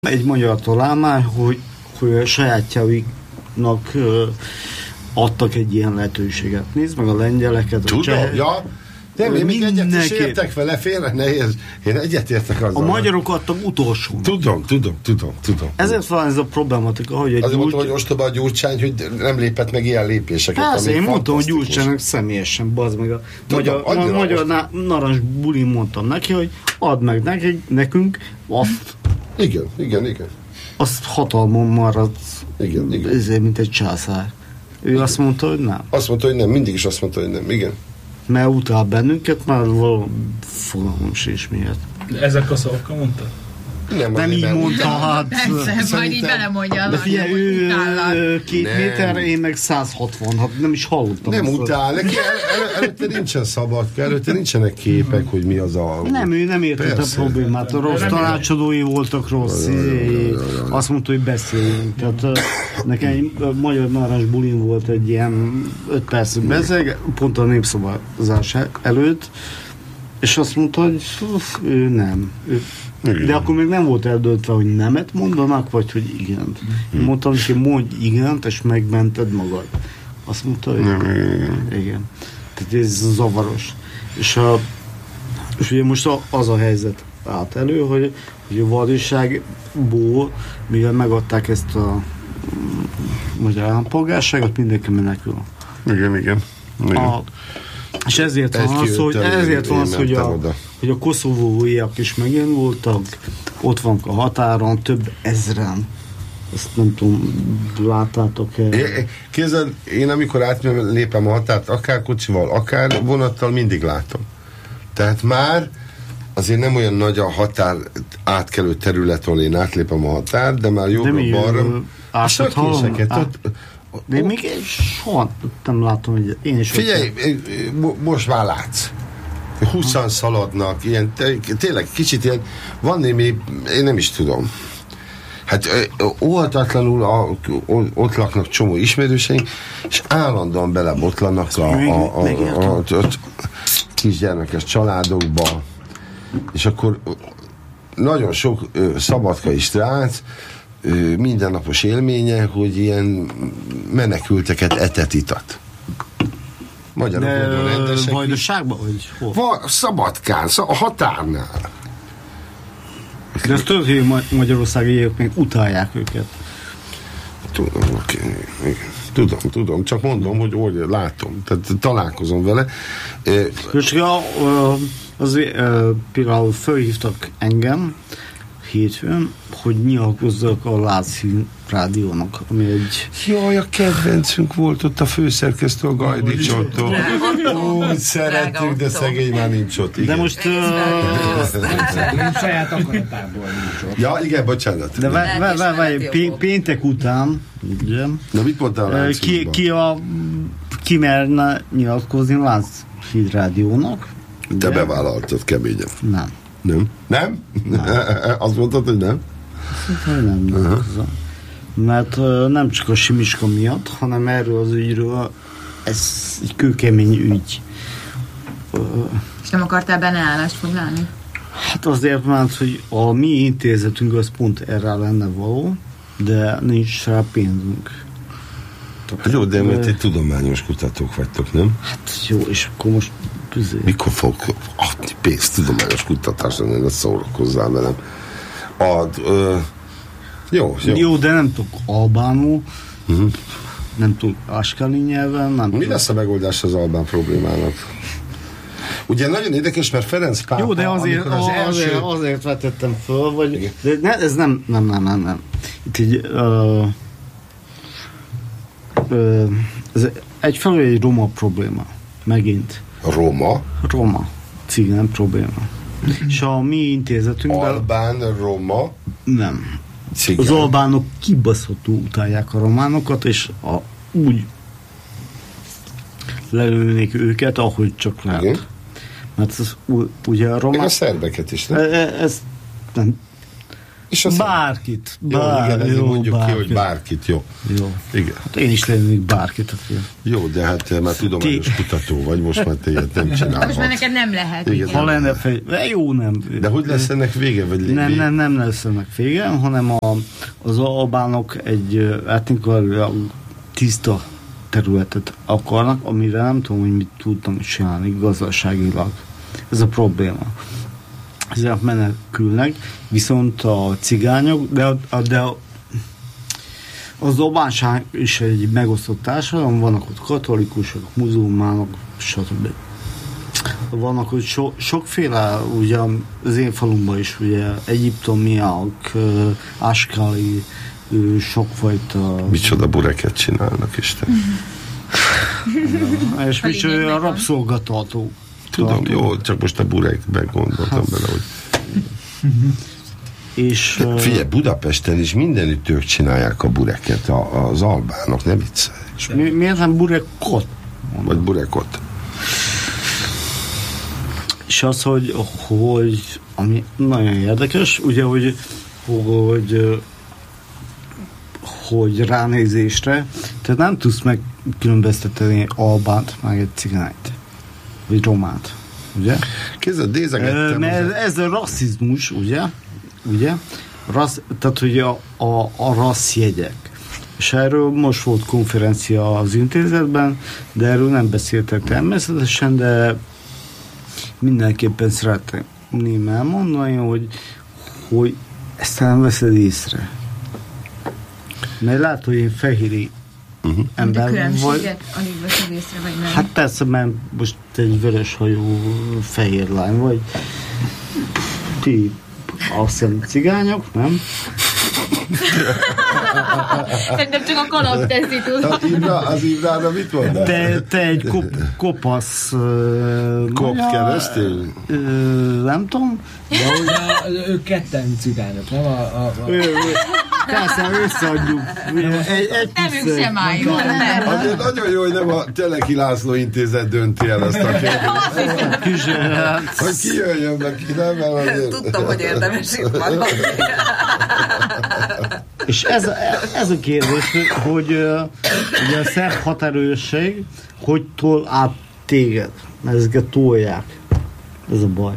Egy magyar találmány, hogy a sajátjaiknak adtak egy ilyen lehetőséget. Nézd meg a lengyeleket. Tudom, ja. Nem, én még egyet is értek vele, félre nehéz. Én egyetértek azzal. A magyarok adtak utolsó. Tudom. Ezért van ez a problematika, hogy egy azért mondtam, hogy ostoba a Gyurcsány, hogy nem lépett meg ilyen lépéseket. Persze, én mondtam, hogy Gyurcsánynak személyesen, bazd meg a magyar narancs bulin mondtam neki, hogy add meg nekünk azt. Igen. Azt hatalmon maradt. Igen. Ezért, mint egy császár. Ő azt mondta, hogy nem. Azt mondta, hogy nem, mindig is azt mondta, hogy nem, igen. Mert utál bennünket, már valami fogalmam sincs miért. Ezek a szavakkal mondta? Nem így mondta, hát... Persze, majd így belemondja. De figyelj, ő 2 méter, én meg 160, hát nem is hallottam. Nem utál, előtte nincsen szabadka, előtte nincsenek képek, hogy mi az a... Nem, ő nem értette a problémát, a rossz tanácsadói voltak rossz, azt mondta, hogy beszéljünk. Tehát nekem a magyar narancs bulin volt egy ilyen 5 percig beszélg, pont a népszavazás előtt, és azt mondta, hogy ő nem. De akkor még nem volt eldöntve, hogy nemet mondanak, vagy hogy igent. Én mondtam, hogy mondj igent, és megmented magad. Azt mondta, hogy igen. Tehát ez zavaros. És ugye most az a helyzet állt elő, hogy a vadiságból, mivel megadták ezt a magyar állampolgárságot, mindenki menekül. Igen. És ezért van az, hogy a koszovóiak is megindultak, ott van a határon, több ezren. Ezt nem tudom, láttátok-e? Képzeld, én amikor átlépem a határt, akár kocsival, akár vonattal, mindig látom. Tehát már azért nem olyan nagy a határ átkelő terület, ahol én átlépem a határt, de már jobbra-balra. De én még soha nem látom, hogy én is... Figyelj, most már látsz. 20-an szaladnak, ilyen, tényleg kicsit ilyen, van némi, én nem is tudom. Hát óhatatlanul ott laknak csomó ismerőseink, és állandóan belebotlanak a kisgyermekes családokba, és akkor nagyon sok szabadkai srác mindennapos élménye, hogy ilyen menekülteket itat. Magyarok rendesek. Vajdaságban, vagy hol? Szabadkán, a határnál. De ezt tudod, hogy magyarországiak még utálják őket. Tudom, csak mondom, hogy látom, tehát találkozom vele. És azért például fölhívtak engem hétfőn, hogy nyilatkozzak a László rádiónak, ami egy... Jaj, a kedvencünk volt ott a főszerkesztő, a Gajdi Csontó. Úgy szerettük, de szegény már nincs ott. Igen. De most... saját akaratából nincs ott. Ja, igen, bocsánat. De várj, péntek után, ugye? Na, mit mondtál a ki merne nyilatkozni László rádiónak? Te bevállaltad keményen. Nem? Azt mondtad, hogy nem? Nem. Mert nem csak a Simiska miatt, hanem erről az ügyről, ez egy kőkemény ügy. És nem akartál benne állást foglalni? Hát azért, mert hogy a mi intézetünk az pont erre lenne való, de nincs rá pénzünk. Jó, de mert egy tudományos kutatók vagytok, nem? Hát jó, és akkor most... Mikor fog adni pénzt tudományos kutatásra, ne szórakozzál velem. Jó, de nem tudok albánul, nem tudok askali nyelven, nem. Mi lesz a megoldás az albán problémának? Ugye nagyon érdekes, mert Ferenc pápa... Jó, de azért vetettem föl, vagy... De ez nem. Itt ez egyfelől egy roma probléma. Megint. Roma. Cigány probléma. És a mi intézetünkben... Albán, roma... Nem. Cigány. Az albánok kibaszható utálják a románokat, és úgy lelőnék őket, ahogy csak lehet. Igen. Mert ez, ugye a román... Meg a szerbeket is, nem? Ez nem... És aztán... Bárkit. Jó, igen, ezért mondjuk bárkit. ki, hogy bárkit, jó. Jó. Igen. Hát én is lennék bárkit. Jó, de hát már tudományos kutató vagy, most már te ilyet nem csinálhatsz. Most már neked nem lehet. Igen. Ha lenne jó, nem. De hogy lesz ennek vége? Vagy Nem lesz ennek vége, hanem az albánok egy etnikailag tiszta területet akarnak, amire nem tudom, hogy mit tudtam csinálni gazdaságilag. Ez a probléma. Ezért menekülnek, viszont a cigányok, de az albánság is egy megosztott társadalom, vannak ott katolikusok, muzulmánok, stb. Vannak ott sokféle, ugye az én falumban is, ugye egyiptomiak, áskali, sokfajta... Micsoda bureket csinálnak, Isten. És micsoda a rabszolgatartó. Tudom, jó, csak most a burekben gondoltam bele, hogy... És, figyelj, Budapesten is mindenütt ők csinálják a bureket, az albánok, ne viccelj. És miért nem burekot? Vagy burekot. És az, hogy ami nagyon érdekes, ugye, hogy ránézésre, tehát nem tudsz megkülönböztetni albánt, meg egy cigányt, vagy románt, ugye? Kézzel dézegettem. Mert ez a rasszizmus, ugye? Tehát, hogy a rasszjegyek. És erről most volt konferencia az intézetben, de erről nem beszéltek természetesen, de mindenképpen szeretném elmondani, hogy ezt nem veszed észre. Mert látod, hogy én fehéri ember vagy. vagy. Alig veszed észre, vagy nem? Hát persze, mert most egy vöröshajú fehér lány vagy. Ti azt hiszem cigányok, nem? Szerintem csak a kalap teszi, tudod. Az Imrára mit mondál? Te egy kopasz... keresztény? Nem tudom. De hogy... Ők ketten cigányok, nem? Persze, összeadjuk. Nem ők sem álljunk. Azért nagyon jó, hogy nem a Teleki László Intézet dönti el ezt a kérdést. Hogy ki jöjjön neki, nem? Tudtam, hogy érdemes itt maradni. És ez a kérdés, hogy ugye a szerb határőrség hogy tol át téged, mert ezeket tolják. Ez a baj.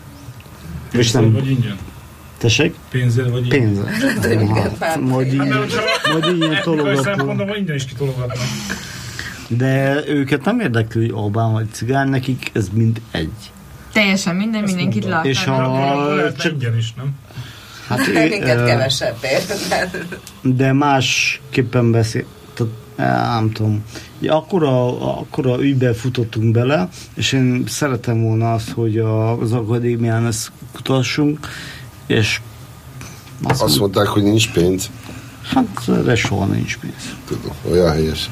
És nem... Vagy ingyen? Tessék? Pénzzel vagy ingyen? Pénzzel. Majd ingyen tologató. Szempontból ingyen is kitologatnak. De őket nem érdekli, hogy albán vagy cigány, nekik ez mind egy. Teljesen mindenkit látnak. És csak ingyen is, nem? Hát minket kevesebbért. De másképpen beszél. Nem tudom. Akkora ügybe futottunk bele, és én szeretem volna azt, hogy az akadémián ezt kutassunk, és azt mondták, hogy nincs pénz. Hát erre soha nincs pénz. Tudom, olyan helyes.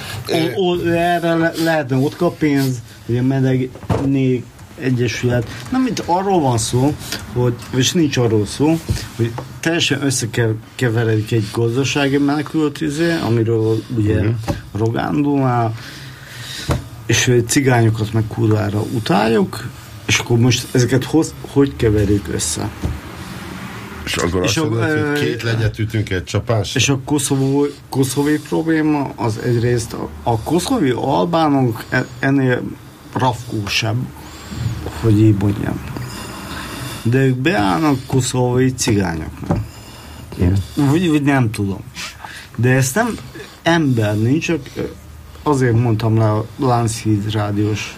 Erre lehetne ott kap pénz, hogy a Medegnék Egyesület. Nem, mint arról van szó, és nincs arról szó, hogy teljesen összekeveredik egy gazdasági menekült amiről ugye Rogán Dumál, és cigányokat meg kurvára utáljuk, és akkor most ezeket hogy keverjük össze? És akkor azt mondod, hogy két legyet ütünk egy csapásra? És a koszovói probléma az egyrészt a koszovói albánok ennél rafkósabb, hogy így mondjam. De ők beállnak koszovói cigányoknak. Vagy nem tudom. De ezt nem ember nincs, csak azért mondtam le a Lánchíd rádiós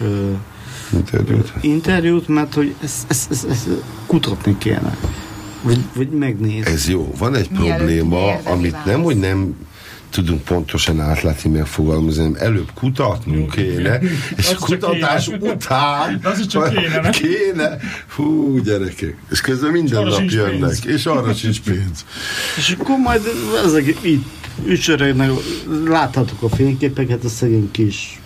interjút, mert hogy ezt kutatni kéne. Vagy megnézni. Ez jó. Van egy probléma, amit nem, hogy nem tudunk pontosan átlátni, megfogalmazni, hanem előbb kutatnunk kéne, és a kutatás után kéne. Hú, gyerekek. És közben minden nap jönnek, és arra sincs pénz. És akkor majd ezek itt ücsörögnek, láthatok a fényképeket, a szegény kis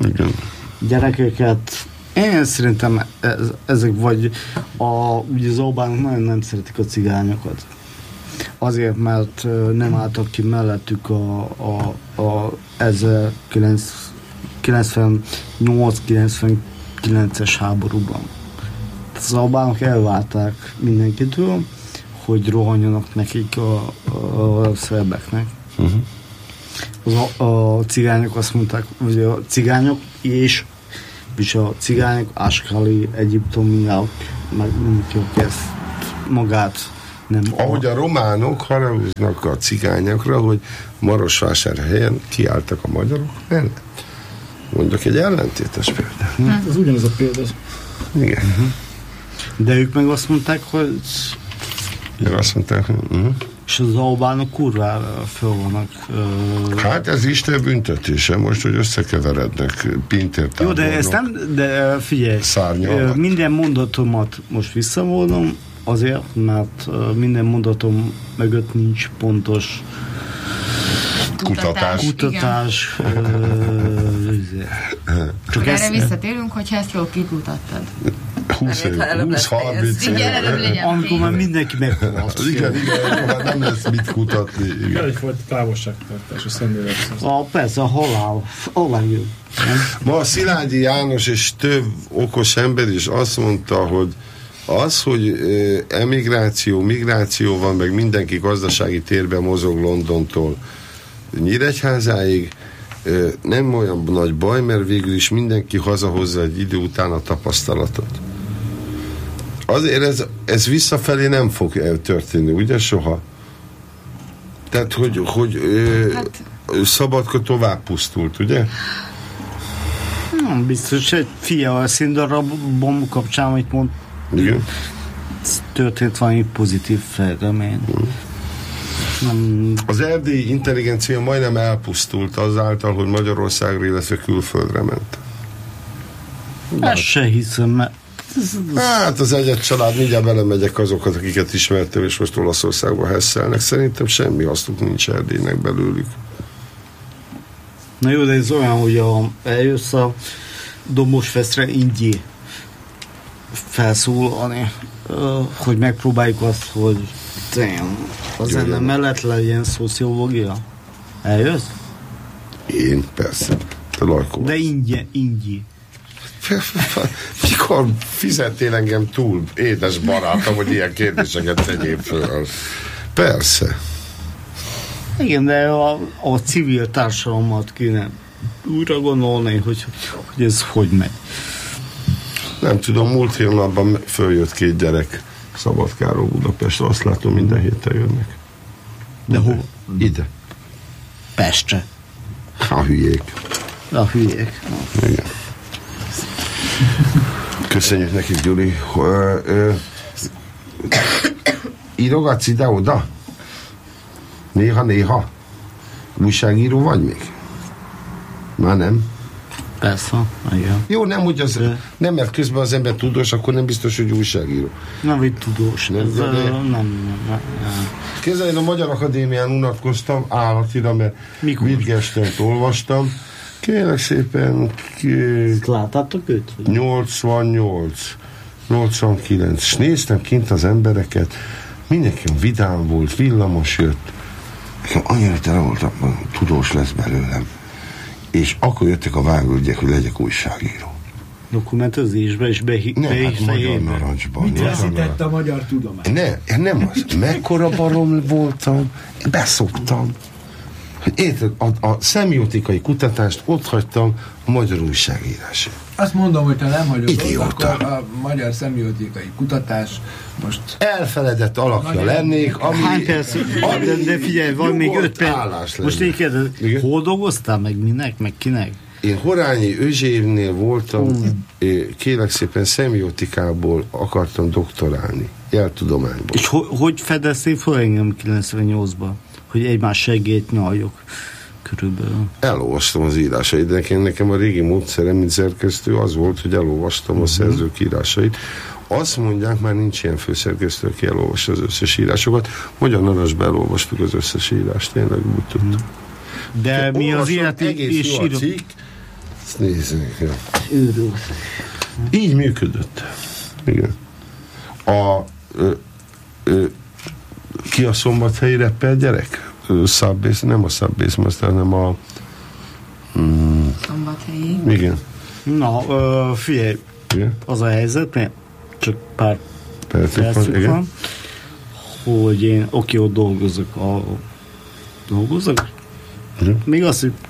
gyerekeket. Én szerintem ezek vagy ugye az albánok nagyon nem szeretik a cigányokat. Azért, mert nem álltak ki mellettük a 98-99-es háborúban. Az albánok elválták mindenkitől, hogy rohanjanak nekik a szerbeknek. A cigányok azt mondták, hogy a cigányok és a cigányok áskali egyiptomiak megmondjuk ezt magát nem. Ahogy a románok haragoznak a cigányokra, hogy Marosvásárhelyen kiálltak a magyarok mellett. Mondok egy ellentétes példát. Ez ugyanaz a példa. Igen. De ők meg azt mondták, hogy Azt mondták, hogy és az albánok kurvára föl vannak. hát ez Isten büntetése most, hogy összekeverednek Pintér-tábornok. Jó, de ezt nem, de figyelj, Szárnyalmat. minden mondatomat most visszavonom, azért, mert minden mondatom mögött nincs pontos kutatás. Csak erre visszatérünk, hogyha ezt jól kikutattad. 20-30 Igen, előbb legyen. Amikor már mindenki meghalt. Igen, már nem lesz mit kutatni. Kell Igen. egyfajta távolságtartás a szemlélethez. Persze, a halál. Halál. Ma a Szilágyi János és több okos ember is azt mondta, hogy az, hogy migráció van, meg mindenki gazdasági térben mozog Londontól Nyíregyházáig, nem olyan nagy baj, mert végül is mindenki hazahozza egy idő után a tapasztalatot. Azért ez visszafelé nem fog történni, ugye soha? Tehát, hogy Szabadka tovább pusztult, ugye? Nem biztos, hogy fia a színdarabom kapcsán, amit mond, Igen. történt valami pozitív fejlemény. Nem, Az erdélyi intelligencia majdnem elpusztult azáltal, hogy Magyarországra, illetve külföldre ment. ezt se hiszem, mert Hát az egyet család, mindjárt belemegyek azokat, akiket ismertem, és most Olaszországba hesszelnek. Szerintem semmi hasznuk nincs Erdélynek belőlük. na jó, de ez olyan, hogy eljössz a Dombosfesztre ingyi felszólalni, hogy megpróbáljuk azt, hogy a zene mellett legyen szociológia. Eljössz? Én, persze. Te Lajkó. De ingyi. Mikor fizettél engem túl, édes barátom, hogy ilyen kérdéseket tegyél föl? Persze. Igen, de a civil társadalmat kéne újra gondolni, hogy ez hogy megy. Nem tudom, múlt hónapban följött 2 gyerek Szabadkáról Budapestre, azt látom, minden héten jönnek. De hol? Ide. Pestre. A hülyék. A hülyék. Igen. Köszönjük nekik, Gyuri. Írogatsz ide-oda? Néha. Újságíró vagy még? Már nem. Persze, igen. Jó, nem úgy az, nem, mert közben az ember tudós, akkor nem biztos, hogy újságíró. Nem, hogy tudós. Nem. Képzelj, a Magyar Akadémián unatkoztam állatira, mert Mikor? Wittgensteint olvastam. Kérlek szépen, Láttátok őt? 89, és néztem kint az embereket, mindenki vidám volt, villamos jött, annyira tele voltam, tudós lesz belőlem. És akkor jöttek a vágóügyek, hogy legyek újságíró. Dokumentezésbe és Hát Magyar Narancsban. Mit veszített a magyar tudomány? Nem az. Mekkora barom voltam, beszoktam. Érted, a szemiotikai kutatást ott hagytam a magyar újságírásért. Azt mondom, hogy ha nem hagyod ott, Idióta. akkor a magyar szemiotikai kutatás most... Elfeledett alakja lennék, ami... Hány perc? De figyelj, van még 5 perc. állás lenne. Most én kérdez, Igen? hol dolgoztál meg, minek, meg kinek? Én Horányi Özsévnél voltam, kérlek szépen szemiotikából akartam doktorálni, jeltudományból. És hogy fedezték fel engem 98-ban? Hogy egymás segélyt nyaljuk körülbelül. Elolvastam az írásait, de nekem a régi módszerem, mint szerkesztő, az volt, hogy elolvastam a szerzők írásait. Azt mondják, már nincs ilyen főszerkesztő, aki elolvassa az összes írásokat. Magyar Narancsban elolvastuk az összes írást, tényleg úgy tudtam. De mi az Olvasom, életi egész és jó a író... cikk. Ezt nézzük. Ja. Őrül. Így működött. Igen. Ki a szombathelyi reppel gyerek? Subbase, nem a Subbase Master, hanem a... Szombathelyi. Igen. Na, figyelj, Igen. az a helyzet, mert csak pár Percük percük igen. van, hogy én ott dolgozok. Még azt, hogy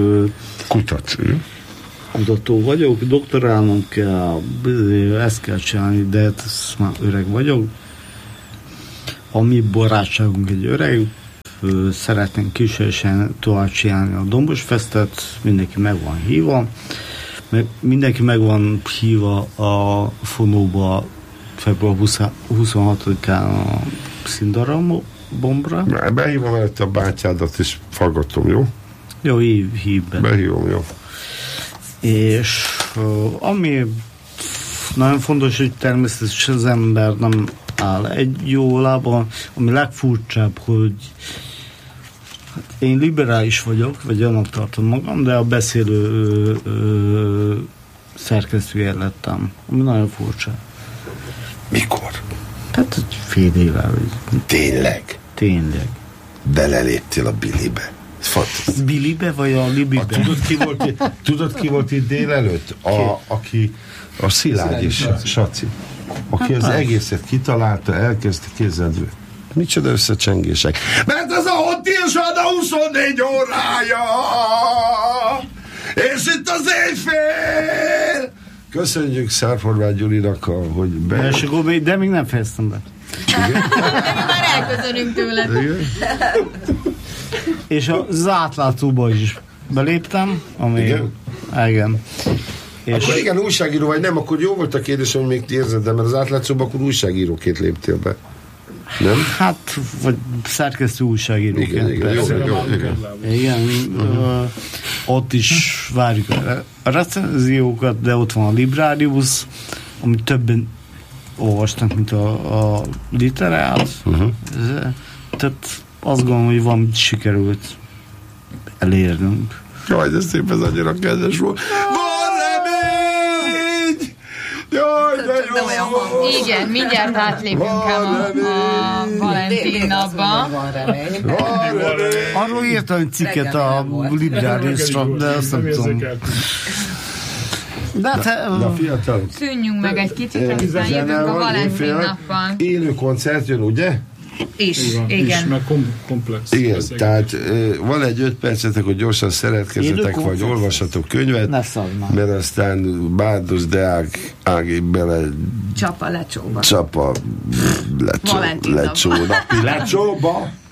kutató vagyok, doktorálnom kell, ezt kell csinálni, de ezt már öreg vagyok. A mi barátságunk egy öreg, szeretnénk kísérletesen tovább csinálni a Dombosfestet, mindenki meg van hívva, mindenki meg van hívva a Fonóba február 26-án a Színdarabbombra. Behívom előtte a bátyádat, és faggatom, jó? Jó, hív be. Behívom, jó. És ami nagyon fontos, hogy természetesen az ember nem áll egy jó lábon, ami legfurcsább, hogy én liberális vagyok, vagy annak tartom magam, de a beszélő szerkesztője lettem, ami nagyon furcsa. Mikor? Hát egy fél éve. Tényleg? Tényleg. Beleléptél a Bilibe. Bilibe vagy a Libibe? Tudod ki volt itt délelőtt? Aki a Szilágy és Saci. Aki az egészet kitalálta, elkezdte kézzelni. Micsoda összecsengések. Mert ez a Hotilsad a 24 órája! És itt az éjfél! Köszönjük Szárforváth Gyurinak, hogy de még nem fejeztem be. Már elköszönünk tőle. És az átlátszóba is beléptem, ami... Igen. És akkor igen, újságíró vagy nem, akkor jó volt a kérdés, hogy még érzed, de mert az átlátszóba akkor újságíróként léptél be. Nem? Hát, vagy szerkesztő újságíróként. Igen. Ott is várjuk a recenziókat, de ott van a Librarius, amit többen olvastak, mint a literát. Tehát azt gondolom, hogy valamit sikerült elérnünk. Jaj, de szép, ez annyira kedves volt. Van remény! Jaj, de jó! Igen, mindjárt átlépünk a Valentin napba. Van remény. Arról írtam egy cikket a Librariusra, de azt nem tudom. De fiatal. Szűnjünk meg egy kicsit, aztán jövünk a Valentin nappal. Élő koncert jön, ugye? Igen. Meg komplex. Igen, tehát van egy 5 percetek, hogy gyorsan szeretkezzetek, vagy olvassatok könyvet, mert aztán Bárdos Deák Ági bele Csapa lecsóba. Lecsó, napi lecsóba.